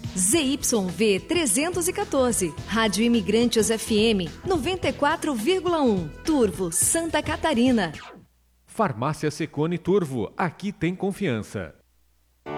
ZYV 314, Rádio Imigrantes FM 94,1, Turvo, Santa Catarina. Farmácia Secone Turvo, aqui tem confiança.